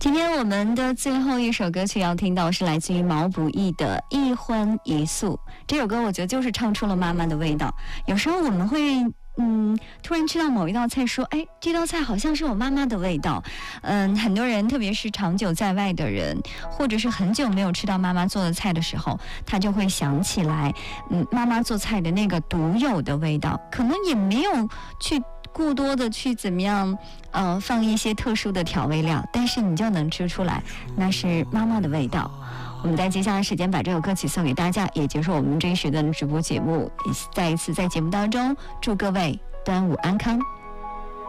今天我们的最后一首歌曲要听到是来自于毛不易的《一荤一素》。这首歌我觉得就是唱出了妈妈的味道。有时候我们会突然吃到某一道菜，说哎，这道菜好像是我妈妈的味道。很多人特别是长久在外的人，或者是很久没有吃到妈妈做的菜的时候，他就会想起来妈妈做菜的那个独有的味道，可能也没有去过多的去怎么样放一些特殊的调味料，但是你就能吃出来那是妈妈的味道。我们在接下来时间把这首歌曲送给大家，也结束我们这一时段的直播节目。再一次在节目当中祝各位端午安康。